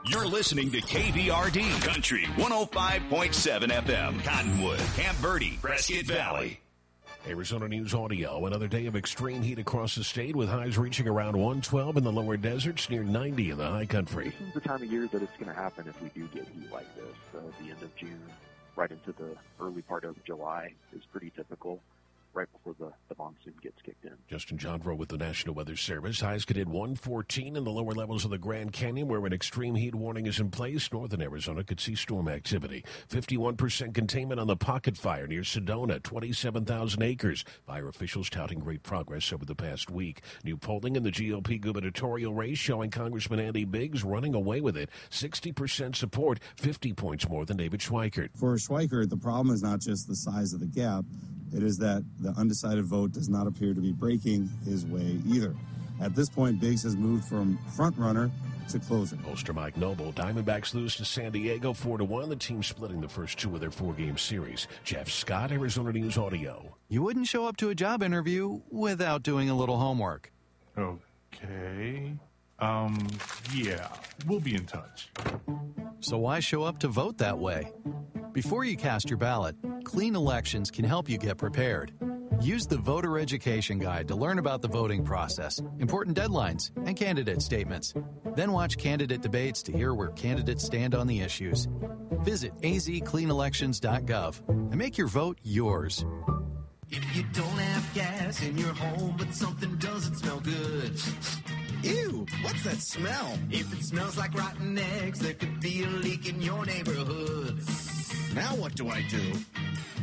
You're listening to KVRD Country 105.7 FM, Cottonwood, Camp Verde, Prescott Valley. Arizona News Audio. Another day of extreme heat across the state with highs reaching around 112 in the lower deserts, near 90 in the high country. This is the time of year that it's going to happen if we do get heat like this. The end of June, right into the early part of July is pretty typical, right before the monsoon gets kicked in. Justin Johnvro with the National Weather Service. Highs could hit 114 in the lower levels of the Grand Canyon, where an extreme heat warning is in place. Northern Arizona could see storm activity. 51% containment on the Pocket Fire near Sedona, 27,000 acres. Fire officials touting great progress over the past week. New polling in the GOP gubernatorial race showing Congressman Andy Biggs running away with it. 60% support, 50 points more than David Schweikert. For Schweikert, the problem is not just the size of the gap. It is that the undecided vote does not appear to be breaking his way either. At this point, Biggs has moved from front runner to closer. Pollster Mike Noble. Diamondbacks lose to San Diego 4-1. The team splitting the first two of their four-game series. Jeff Scott, Arizona News Audio. You wouldn't show up to a job interview without doing a little homework. Okay. Yeah, we'll be in touch. So why show up to vote that way? Before you cast your ballot, Clean Elections can help you get prepared. Use the Voter Education Guide to learn about the voting process, important deadlines, and candidate statements. Then watch candidate debates to hear where candidates stand on the issues. Visit azcleanelections.gov and make your vote yours. If you don't have gas in your home, but something doesn't smell good. Ew, what's that smell? If it smells like rotten eggs, there could be a leak in your neighborhood. Now what do I do?